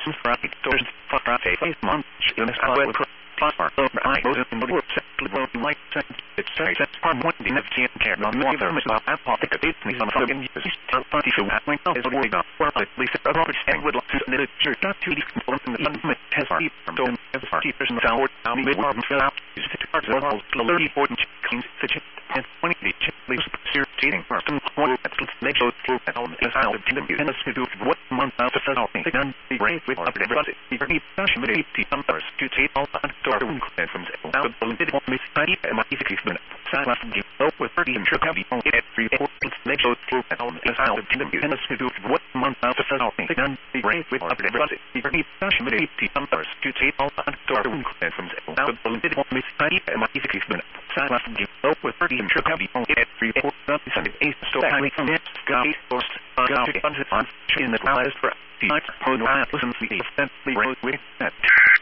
right doors for a face month in this hour far over I was in the world simply broken like it's straight that's part one the next and care on more thermos about apotheca it's me some fucking use so funny so that when is worried about where at least the Robert Stang would like to knit a church not to the component in the fundament has from don't have party person sound out mid warm fill out is the parts of all slowly important cleans the chip and 20 the chip leaves irritating for some one that's make those through and on the sound of the and to do what month out the fell thing and the brain with up the front the passion with the numbers to take all the door from now the little miss tiny and my physics minute silence give up with 30 and should have the on it 3 4 make those through and on the sound of the and to do what month out the fell thing and the brain with up the front the passion with the numbers to take all the door from now the little miss tiny and my physics minute silence give up with 30 and should have the on it 3 4 Sunday is so tiny from it guys first got to on in the clouds for the hold on listen to the extensively road with that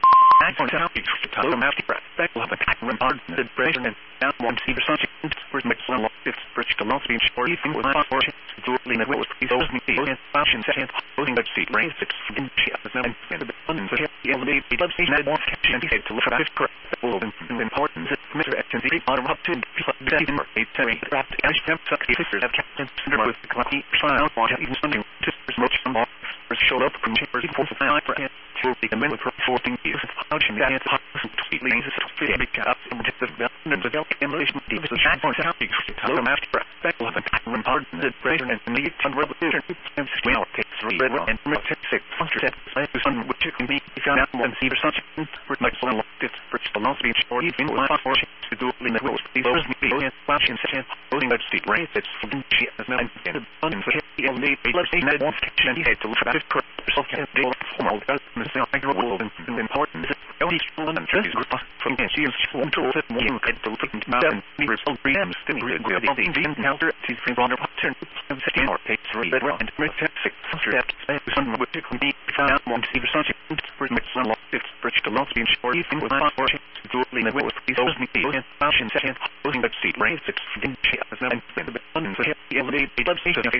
I point out it's to tell them after that will have a time hard the pressure and down one see for such first make some of this bridge to long speech or even with my fortune to lean it was those me and fashion second holding that seat raise it in she has no and the fun so he elevate the love station that wants and he said to look at this correct will important that Mr. Atkins he bottom up to December 8 wrapped and stamp suck the sisters have kept syndrome with the clocky sound want even something just much more showed up from chambers for the time for him to the amendment for 14 years how she got tweetly is to fit big up and the development of the emulation device the shine point out to tell them after that will have a part the president and the revolution and well takes 3 and 6 100 to some which can be found out and see for such for much so this for the long speech or even with for to do in the rules these was me and fashion second holding that seat raise it's she has not in the fun for the elevate let's say that wants and he had to look at this correct yourself and deal formal development is world and important is only strong and this group from the she is one to set one at the looking mountain the result preamps to be good the Indian counter she's from on her pattern and setting or take 3 and 6 after that some would be found out one see for such for much so it's for the long speech or even with my fortune to do in the way with these me and fashion second holding that seat raise it's she has not in the fun for the elevate